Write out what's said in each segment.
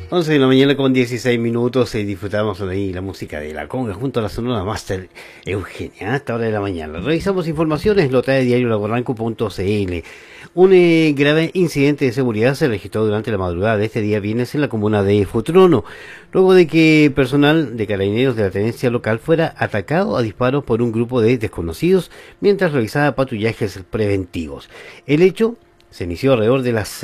11 de la mañana con 16 minutos y disfrutamos ahí la música de la conga junto a la Sonora Master Eugenia a esta hora de la mañana. Revisamos informaciones, lo trae diario laborranco.cl. Un grave incidente de seguridad se registró durante la madrugada de este día viernes en la comuna de Futrono, luego de que personal de carabineros de la tenencia local fuera atacado a disparos por un grupo de desconocidos mientras realizaba patrullajes preventivos. El hecho se inició alrededor de las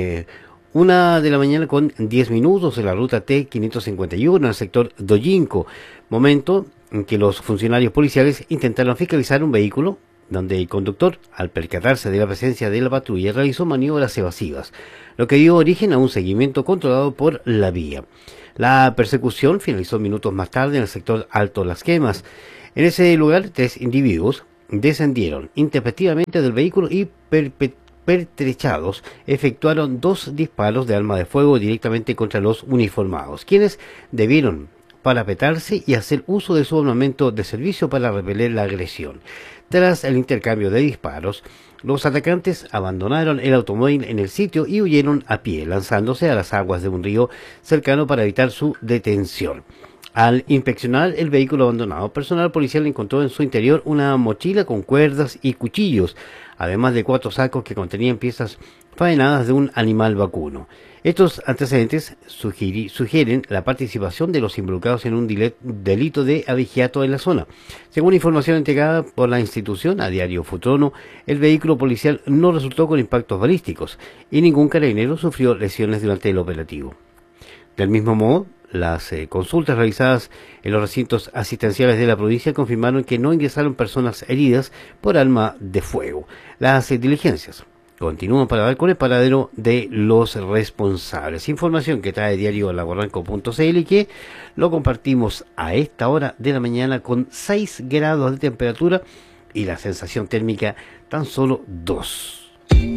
1 de la mañana con 10 minutos en la ruta T551 en el sector Doyinco, momento en que los funcionarios policiales intentaron fiscalizar un vehículo donde el conductor, al percatarse de la presencia de la patrulla, realizó maniobras evasivas, lo que dio origen a un seguimiento controlado por la vía. La persecución finalizó minutos más tarde en el sector Alto Las Quemas. En ese lugar, 3 individuos descendieron intempestivamente del vehículo y pertrechados efectuaron 2 disparos de arma de fuego directamente contra los uniformados, quienes debieron parapetarse y hacer uso de su armamento de servicio para repeler la agresión. Tras el intercambio de disparos, los atacantes abandonaron el automóvil en el sitio y huyeron a pie, lanzándose a las aguas de un río cercano para evitar su detención. Al inspeccionar el vehículo abandonado, personal policial encontró en su interior una mochila con cuerdas y cuchillos, además de 4 sacos que contenían piezas faenadas de un animal vacuno. Estos antecedentes sugieren la participación de los involucrados en un delito de abigeato en la zona. Según información entregada por la institución a Diario Futrono, el vehículo policial no resultó con impactos balísticos y ningún carabinero sufrió lesiones durante el operativo. Del mismo modo, las consultas realizadas en los recintos asistenciales de la provincia confirmaron que no ingresaron personas heridas por arma de fuego. Las diligencias continúan para dar con el paradero de los responsables. Información que trae diario laborranco.cl y que lo compartimos a esta hora de la mañana con 6 grados de temperatura y la sensación térmica tan solo 2.